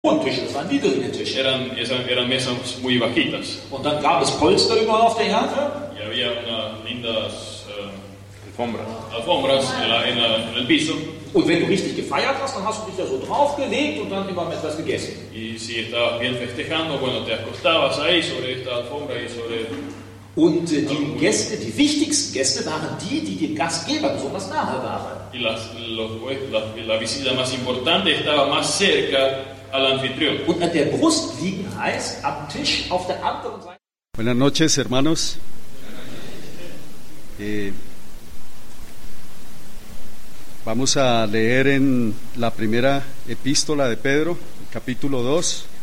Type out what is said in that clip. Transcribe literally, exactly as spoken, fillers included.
hohen Tische, das waren niedrige Tische. Eran, eran mesas muy bajitas. Und dann gab es Polster überall auf der Erde. Y había unas lindas eh, Alfombra. alfombras en, la, en, la, en el piso. Und wenn du richtig gefeiert hast, dann hast du dich da so draufgelegt und dann immer etwas gegessen. Y si estabas bien festejando, bueno, te acostabas ahí sobre esta alfombra y sobre... Und äh, die Gäste, die wichtigsten Gäste waren die, die dem Gastgeber besonders nahe waren. Y las, los, la, la visita más importante estaba más cerca al anfitrión. Und an der Brust liegen heißt am Tisch auf der anderen Seite. Buenas noches, hermanos. Eh, vamos a leer en la primera epístola de Pedro, capítulo dos.